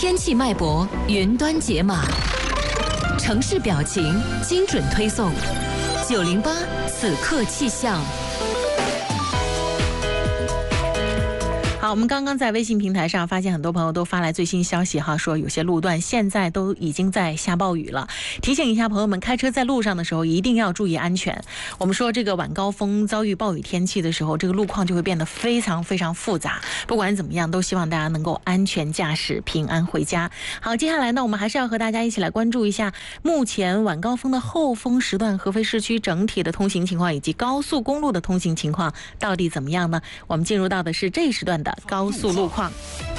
天气脉搏，云端解码，城市表情，精准推送。908此刻气象。好，我们刚刚在微信平台上发现很多朋友都发来最新消息哈，说有些路段现在都已经在下暴雨了。提醒一下朋友们，开车在路上的时候一定要注意安全。我们说这个晚高峰遭遇暴雨天气的时候，这个路况就会变得非常非常复杂。不管怎么样，都希望大家能够安全驾驶，平安回家。好，接下来呢，我们还是要和大家一起来关注一下目前晚高峰的后峰时段合肥市区整体的通行情况以及高速公路的通行情况到底怎么样呢？我们进入到的是这一时段的高速路况。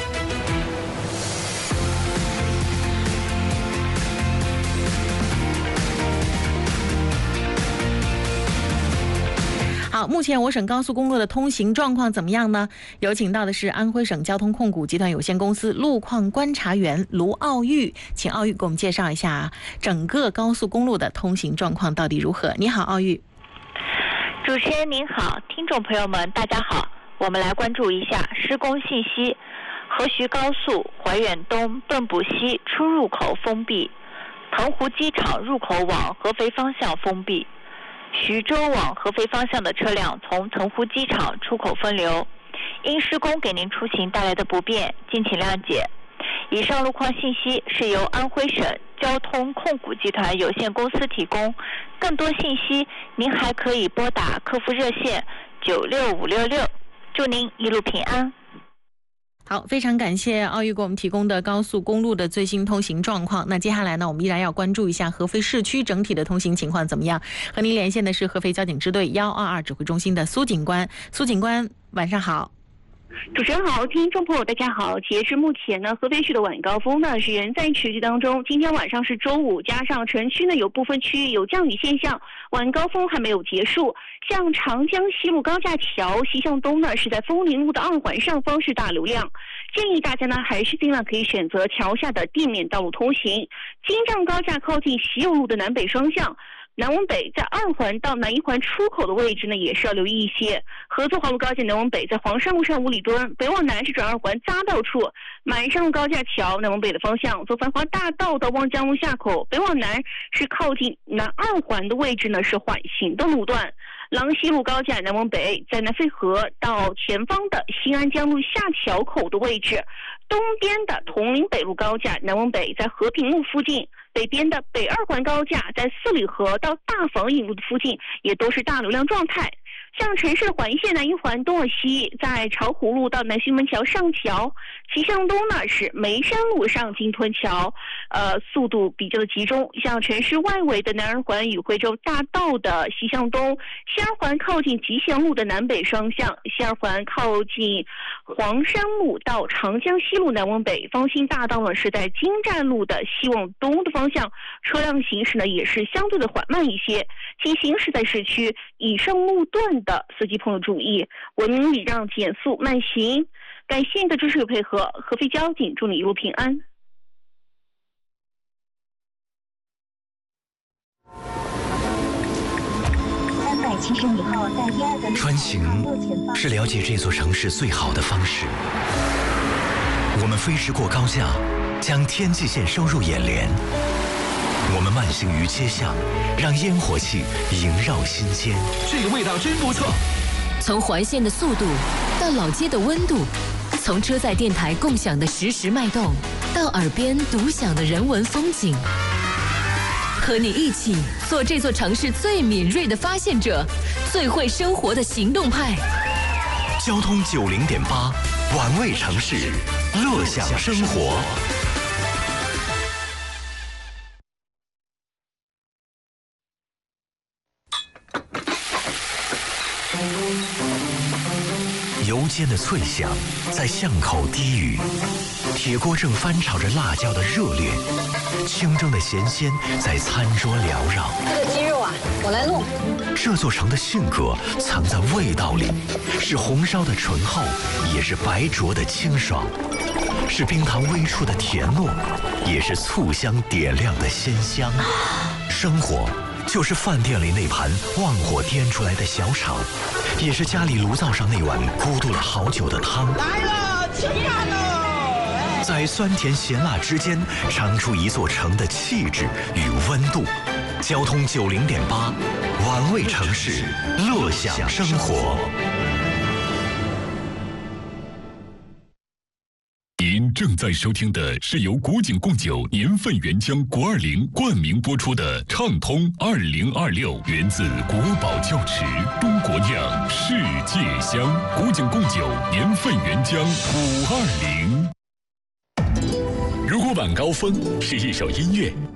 好，目前我省高速公路的通行状况怎么样呢？有请到的是安徽省交通控股集团有限公司路况观察员卢奥玉，请奥玉给我们介绍一下整个高速公路的通行状况到底如何。你好，奥玉。 主持人您好，听众朋友们大家好，我们来关注一下施工信息。河徐高速怀远东蚌埠西出入口封闭，腾湖机场入口往合肥方向封闭，徐州往合肥方向的车辆从腾湖机场出口分流，因施工给您出行带来的不便，敬请谅解。以上路况信息是由安徽省交通控股集团有限公司提供，更多信息您还可以拨打客服热线96566，祝您一路平安。 好，非常感谢奥玉给我们提供的高速公路的最新通行状况。那接下来呢，我们依然要关注一下合肥市区整体的通行情况怎么样。和您连线的是合肥交警支队122指挥中心的苏警官。苏警官，晚上好。 主持人好，听众朋友大家好。截至目前呢，合肥市的晚高峰呢是仍在持续当中。今天晚上是周五，加上城区呢有部分区域有降雨现象，晚高峰还没有结束。像长江西路高架桥西向东呢是在枫林路的2环上方是大流量，建议大家呢还是尽量可以选择桥下的地面道路通行。京藏高架靠近习友路的南北双向，南往北在2环到南1环出口的位置呢，也是要留意一些。合作华路高架南往北在黄山路上5里墩，北往南是转2环匝道处。满山路高架桥南往北的方向，从繁华大道到望江路下口，北往南是靠近南2环的位置呢是缓行的路段。郎西路高架南往北在南洱河到前方的新安江路下桥口的位置。东边的铜陵北路高架南往北在和平路附近，北边的北2环高架在4里河到大房引路的附近也都是大流量状态。像城市环线南1环东往西在巢湖路到南浔门桥上桥，其向东呢是眉山路上金屯桥，速度比较的集中。像城市外围的南2环与惠州大道的西向东，西2环靠近吉祥路的南北双向，西2环靠近黄山路到长江西路南往北，方兴大道呢是在金站路的西往东的方向，车辆行驶呢也是相对的缓慢一些。请行驶在市区以上路段的司机朋友注意，文明礼让，减速慢行。感谢您的支持与配合，合肥交警祝你一路平安。 穿行是了解这座城市最好的方式。我们飞驰过高架，将天际线收入眼帘。我们慢行于街巷，让烟火气萦绕心间。 这个味道真不错。 从环线的速度到老街的温度，从车载电台共享的实时脉动，到耳边独享的人文风景，和你一起做这座城市最敏锐的发现者，最会生活的行动派。 交通90.8，玩味城市，乐享生活。油煎的脆响在巷口低语，铁锅正翻炒着辣椒的热烈，清蒸的咸鲜在餐桌缭绕。 这个鸡肉啊，我来弄。 这座城的性格藏在味道里，是红烧的醇厚，也是白灼的清爽，是冰糖微出的甜糯，也是醋香点亮的鲜香。生活就是饭店里那盘旺火颠出来的小炒，也是家里炉灶上那碗咕嘟了好久的汤。 来了，起饭喽！ 在酸甜咸辣之间尝出一座城的气质与温度。交通90.8，玩味城市，乐享生活。 您正在收听的是由古井贡酒年份原浆520冠名播出的畅通2026，源自国宝窖池，中国酿，世界香。古井贡酒年份原浆520。如果晚高峰是一首音乐，